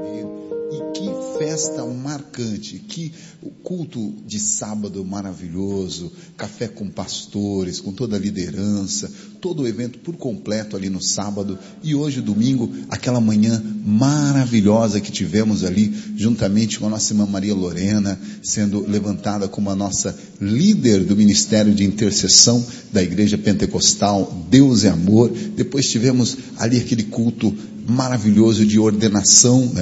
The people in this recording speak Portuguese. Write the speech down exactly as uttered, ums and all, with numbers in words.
E que festa marcante, que culto de sábado maravilhoso, café com pastores, com toda a liderança, todo o evento por completo ali no sábado, e hoje domingo, aquela manhã maravilhosa que tivemos ali, juntamente com a nossa irmã Maria Lorena, sendo levantada como a nossa líder do Ministério de Intercessão da Igreja Pentecostal, Deus é Amor. Depois tivemos ali aquele culto maravilhoso de ordenação, né?